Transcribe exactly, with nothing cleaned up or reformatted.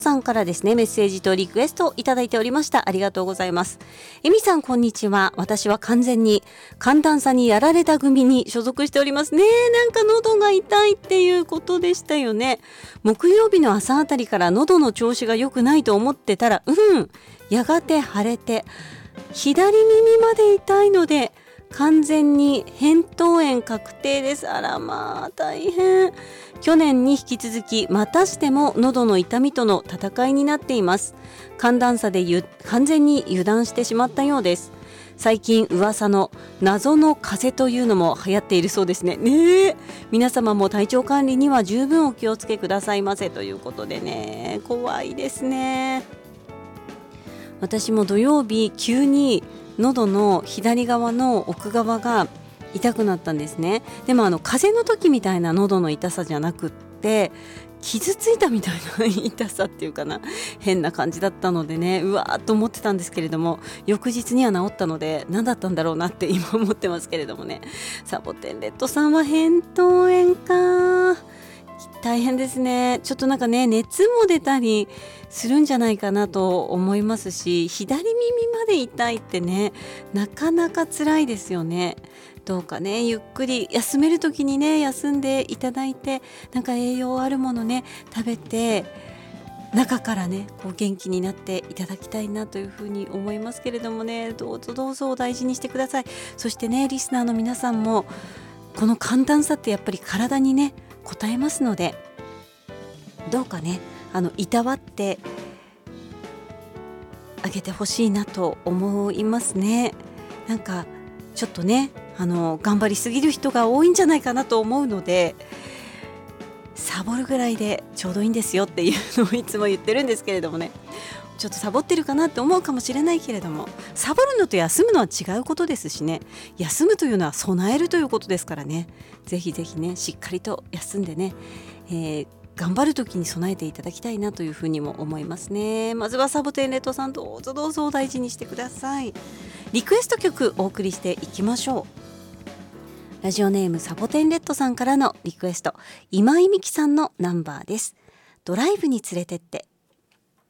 さんからですね、メッセージとリクエストをいただいておりました。ありがとうございます。えみさん、こんにちは。私は完全に寒暖差にやられた組に所属しておりますね。なんか喉が痛いっていうことでしたよね。木曜日の朝あたりから喉の調子が良くないと思ってたら、うん、やがて腫れて、左耳まで痛いので、完全に扁桃炎確定です。あらまあ大変。去年に引き続きまたしても喉の痛みとの戦いになっています。寒暖差でゆ完全に油断してしまったようです。最近噂の謎の風邪というのも流行っているそうですね。ねえ、皆様も体調管理には十分お気をつけくださいませということでね、怖いですね。私も土曜日急に喉の左側の奥側が痛くなったんですね。でもあの風邪の時みたいな喉の痛さじゃなくって傷ついたみたいな痛さっていうかな、変な感じだったのでね、うわーっと思ってたんですけれども、翌日には治ったので何だったんだろうなって今思ってますけれどもね。サボテンレッドさんは扁桃炎か、大変ですね。ちょっとなんかね、熱も出たりするんじゃないかなと思いますし、左耳まで痛いってね、なかなか辛いですよね。どうかね、ゆっくり休める時にね、休んでいただいて、なんか栄養あるものね、食べて中からね、こう元気になっていただきたいなというふうに思いますけれどもね、どうぞどうぞお大事にしてください。そしてね、リスナーの皆さんもこの寒暖差ってやっぱり体にね応えますので、どうかね、あのいたわってあげてほしいなと思いますね。なんかちょっとね、あの頑張りすぎる人が多いんじゃないかなと思うので、サボるぐらいでちょうどいいんですよっていうのをいつも言ってるんですけれどもね、ちょっとサボってるかなって思うかもしれないけれども、サボるのと休むのは違うことですしね、休むというのは備えるということですからね、ぜひぜひね、しっかりと休んでね、えー、頑張る時に備えていただきたいなというふうにも思いますね。まずはサボテンレッドさん、どうぞどうぞお大事にしてください。リクエスト曲お送りしていきましょう。ラジオネームサボテンレッドさんからのリクエスト、今井美樹さんのナンバーです。ドライブに連れてって。